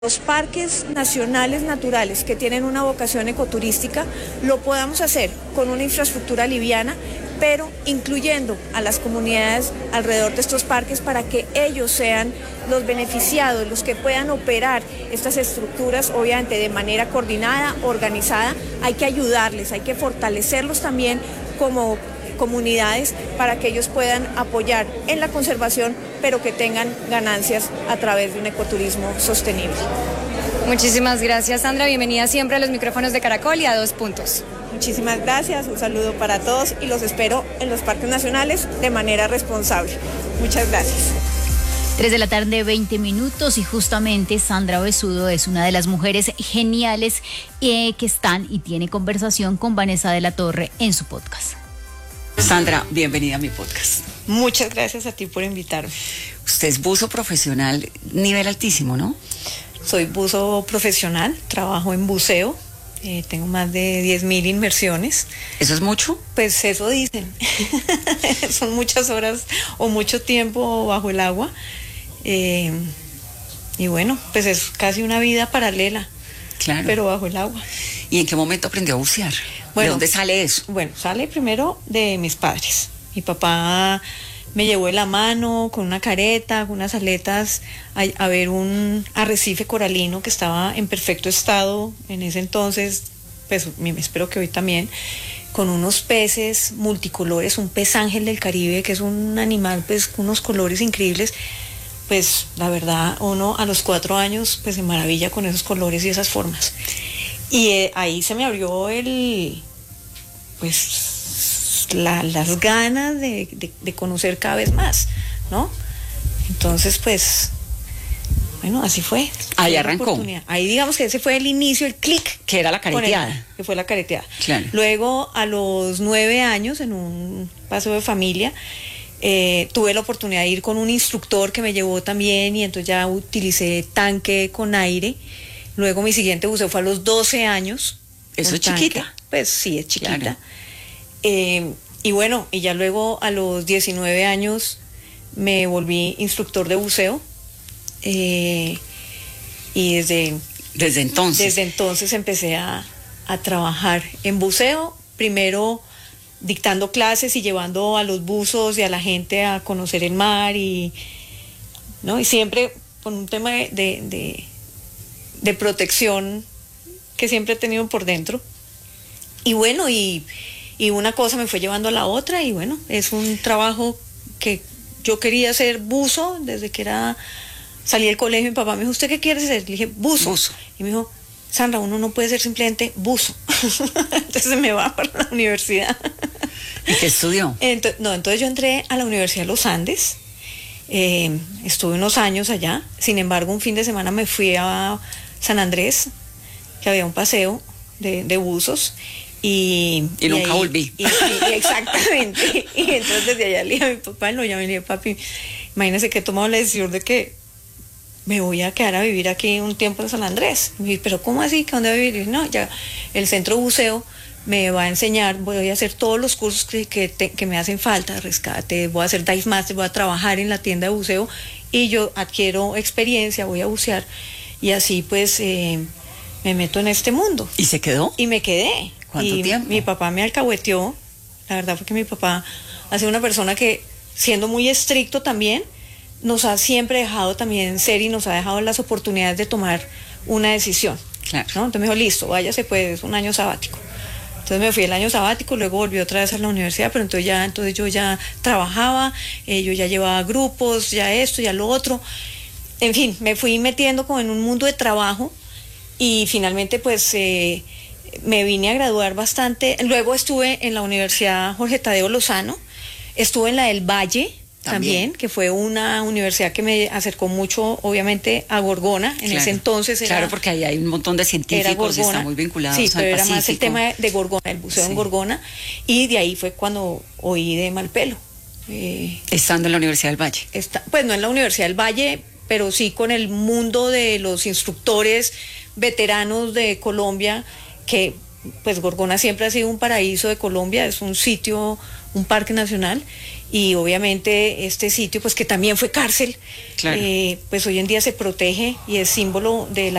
los parques nacionales naturales que tienen una vocación ecoturística lo podamos hacer con una infraestructura liviana, pero incluyendo a las comunidades alrededor de estos parques para que ellos sean los beneficiados, los que puedan operar estas estructuras, obviamente de manera coordinada, organizada. Hay que ayudarles, hay que fortalecerlos también como comunidades para que ellos puedan apoyar en la conservación, pero que tengan ganancias a través de un ecoturismo sostenible. Muchísimas gracias, Sandra. Bienvenida siempre a los micrófonos de Caracol y a Dos Puntos. Muchísimas gracias, un saludo para todos y los espero en los parques nacionales de manera responsable. Muchas gracias. 3 de la tarde, 20 minutos, y justamente Sandra Besudo es una de las mujeres geniales que están y tiene conversación con Vanessa de la Torre en su podcast. Sandra, bienvenida a mi podcast. Muchas gracias a ti por invitarme. Usted es buzo profesional, nivel altísimo, ¿no? Soy buzo profesional, trabajo en buceo, tengo más de 10.000 inmersiones. ¿Eso es mucho? Pues eso dicen. Son muchas horas o mucho tiempo bajo el agua. Y bueno, pues es casi una vida paralela, claro, pero bajo el agua. ¿Y en qué momento aprendió a bucear? Bueno, ¿de dónde sale eso? Bueno, sale primero de mis padres. Mi papá me llevó de la mano con una careta, con unas aletas, a ver un arrecife coralino que estaba en perfecto estado en ese entonces, pues espero que hoy también, con unos peces multicolores, un pez ángel del Caribe, que es un animal pues con unos colores increíbles. Pues la verdad, uno a los 4 años pues se maravilla con esos colores y esas formas. Y ahí se me abrió las ganas de conocer cada vez más, ¿no? Entonces, pues, bueno, así fue. Ahí arrancó. Ahí digamos que ese fue el inicio, el clic. Que era la careteada. Que fue la careteada. Claro. Luego, a los 9 años, en un paseo de familia, tuve la oportunidad de ir con un instructor que me llevó también, y entonces ya utilicé tanque con aire. Luego mi siguiente buceo fue a los 12 años. ¿Eso es chiquita? Pues sí, es chiquita. Claro. Y bueno, y ya luego a los 19 años me volví instructor de buceo. Y desde entonces empecé a trabajar en buceo, primero dictando clases y llevando a los buzos y a la gente a conocer el mar, ¿no? Y siempre con un tema de protección que siempre he tenido por dentro. Y bueno, y una cosa me fue llevando a la otra, y bueno, es un trabajo que yo quería ser buzo desde que salí del colegio. Mi papá me dijo, ¿usted qué quiere ser? Le dije, buzo. Y me dijo, Sandra, uno no puede ser simplemente buzo. Entonces me va para la universidad. ¿Y qué estudió? Entonces yo entré a la Universidad de los Andes. Estuve unos años allá. Sin embargo, un fin de semana me fui a San Andrés, que había un paseo de buzos. Y nunca volví. Exactamente. Y entonces desde allá le dije a mi papá, lo llamé y le dije, papi, imagínese que he tomado la decisión de que me voy a quedar a vivir aquí un tiempo en San Andrés. Y me dije, pero ¿cómo así? ¿Que dónde voy a vivir? No, ya el centro de buceo me va a enseñar, voy a hacer todos los cursos que me hacen falta, rescate, voy a hacer dive master, voy a trabajar en la tienda de buceo, y yo adquiero experiencia, voy a bucear, y así pues me meto en este mundo. ¿Y se quedó? Y me quedé. ¿Cuánto tiempo? Mi papá me alcahueteó. La verdad fue que mi papá ha sido una persona que, siendo muy estricto también, nos ha siempre dejado también ser, y nos ha dejado las oportunidades de tomar una decisión. Claro. ¿No? Entonces me dijo, listo, váyase, pues, un año sabático. Entonces me fui el año sabático, luego volví otra vez a la universidad, pero entonces yo ya trabajaba, yo ya llevaba grupos, ya esto, ya lo otro. En fin, me fui metiendo como en un mundo de trabajo, y finalmente pues me vine a graduar bastante. Luego estuve en la Universidad Jorge Tadeo Lozano, estuve en la del Valle también, que fue una universidad que me acercó mucho, obviamente, a Gorgona. En ese entonces era... Claro, porque ahí hay un montón de científicos y están muy vinculados al Pacífico. Era más el tema de Gorgona, el buceo en Gorgona, y de ahí fue cuando oí de Malpelo. Estando en la Universidad del Valle. Pues no en la Universidad del Valle, pero sí con el mundo de los instructores veteranos de Colombia, que pues Gorgona siempre ha sido un paraíso de Colombia, es un sitio, un parque nacional, y obviamente este sitio, pues que también fue cárcel, Claro. pues hoy en día se protege y es símbolo de la